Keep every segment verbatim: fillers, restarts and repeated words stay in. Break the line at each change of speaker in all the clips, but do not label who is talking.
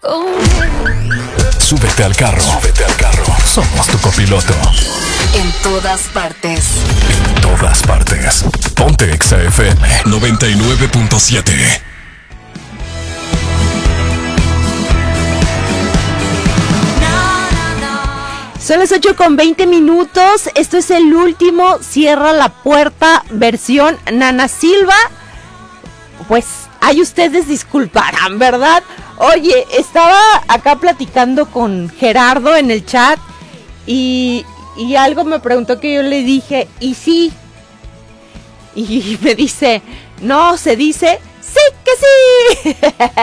Súbete al carro. Súbete al carro. Somos tu copiloto.
En todas partes.
En todas partes. Ponte Exa F M noventa y nueve punto siete.
Son las ocho con veinte minutos. Esto es el último Cierra la Puerta versión Nana Silva. Pues ahí ustedes disculparán, ¿verdad? Oye, estaba acá platicando con Gerardo en el chat y, y algo me preguntó que yo le dije, ¿y sí? Y me dice, no, se dice, sí que sí.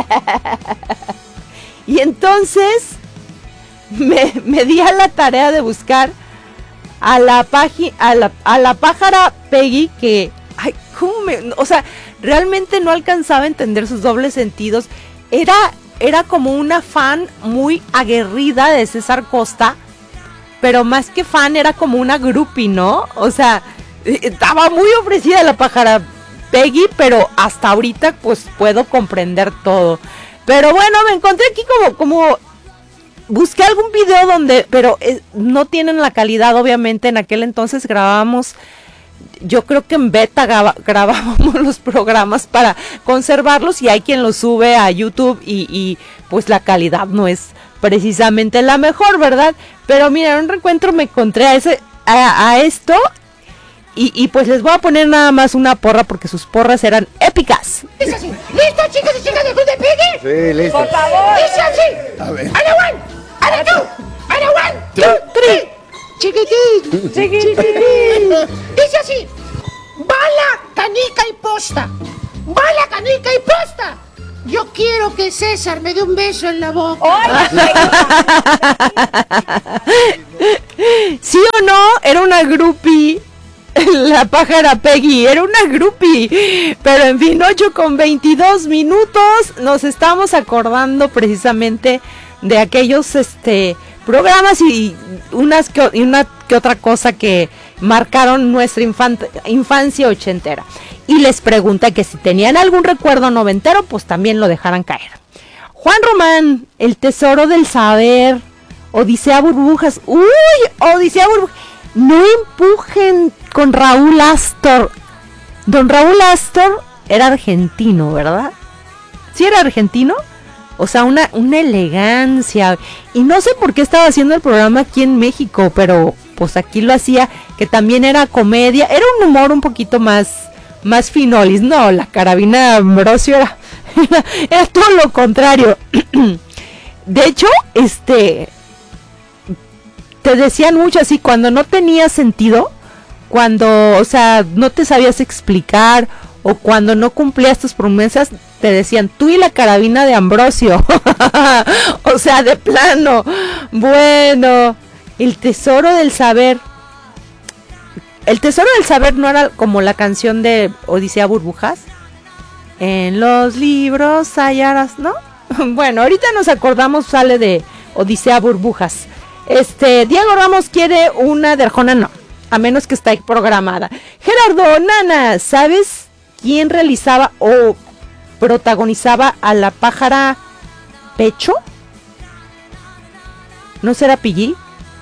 Y entonces me, me di a la tarea de buscar a la, pagi, a la, a la pájara Peggy que, ay, ¿cómo me, o sea, realmente no alcanzaba a entender sus dobles sentidos. Era, era como una fan muy aguerrida de César Costa, pero más que fan era como una groupie, ¿no? O sea, estaba muy ofrecida la pájara Peggy, pero hasta ahorita pues puedo comprender todo. Pero bueno, me encontré aquí como, como busqué algún video donde, pero eh, no tienen la calidad, obviamente. En aquel entonces grabábamos, yo creo que en beta graba, grabábamos los programas para conservarlos y hay quien los sube a YouTube y, y pues la calidad no es precisamente la mejor, ¿verdad? Pero mira, en un reencuentro me encontré a, ese, a, a esto y, y pues les voy a poner nada más una porra porque sus porras eran épicas.
¿Es así? ¿Listo, chicos y chicas del Club de Peggy?
Sí, listo.
Por favor. ¿Es así?
A ver.
¡A la one! ¡A la two! ¡A la one! ¡Two, three! Chiquitín, chiquitín. Dice así: bala, canica y posta. Bala, canica y posta. Yo quiero que César me dé un beso en la boca.
¿Sí o no? Era una groupie. La pájara Peggy era una groupie. Pero en fin, ocho con veintidós minutos. Nos estamos acordando precisamente de aquellos este programas y unas que, y una que otra cosa que marcaron nuestra infan- infancia ochentera. Y les pregunta que si tenían algún recuerdo noventero, pues también lo dejaran caer. Juan Román, El Tesoro del Saber, Odisea Burbujas. ¡Uy! Odisea Burbujas. No empujen con Raúl Astor. Don Raúl Astor era argentino, ¿verdad? ¿Sí era argentino? O sea, una, una elegancia. Y no sé por qué estaba haciendo el programa aquí en México, pero pues aquí lo hacía, que también era comedia. Era un humor un poquito más, más finolis. No, la Carabina Ambrosio era, era, era todo lo contrario. De hecho, este, te decían mucho así, cuando no tenía sentido, cuando, o sea, no te sabías explicar, o cuando no cumplías tus promesas, te decían, tú y la Carabina de Ambrosio. O sea, de plano. Bueno, El Tesoro del Saber. El Tesoro del Saber no era como la canción de Odisea Burbujas. En los libros hallarás, ¿no? Bueno, ahorita nos acordamos, sale de Odisea Burbujas. Este, Diego Ramos quiere una de Arjona, no, a menos que esté programada. Gerardo, Nana, ¿sabes quién realizaba o protagonizaba a la pájara Pecho? ¿No será Piggy?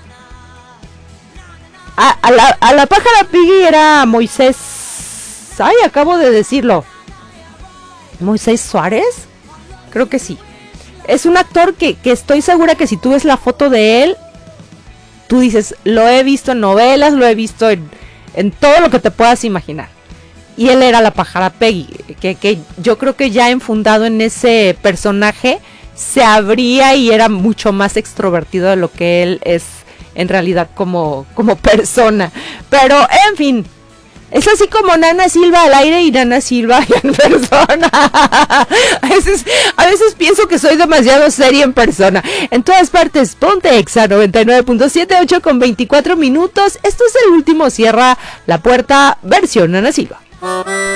A, a, la, a la pájara Piggy era Moisés. Ay, acabo de decirlo. ¿Moisés Suárez? Creo que sí. Es un actor que, que estoy segura que si tú ves la foto de él, tú dices, lo he visto en novelas, lo he visto en, en todo lo que te puedas imaginar. Y él era la pájara Peggy, que, que yo creo que ya enfundado en ese personaje, se abría y era mucho más extrovertido de lo que él es en realidad como, como persona. Pero, en fin, es así como Nana Silva al aire y Nana Silva en persona. A veces, a veces pienso que soy demasiado seria en persona. En todas partes, ponte Exa noventa y nueve punto siete, ocho con veinticuatro minutos. Esto es el último Cierra la Puerta versión Nana Silva.